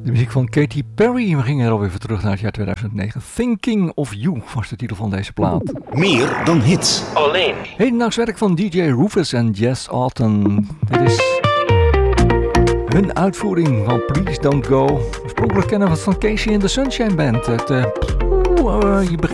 De muziek van Katy Perry. We gingen er alweer voor terug naar het jaar 2009. Thinking of You was de titel van deze plaat. Meer dan hits. Alleen. Hedendaags werk van DJ Rufus en Jess Alton. Dit is hun uitvoering van Please Don't Go. Oorspronkelijk kennen we het van Casey and the Sunshine Band. Je begint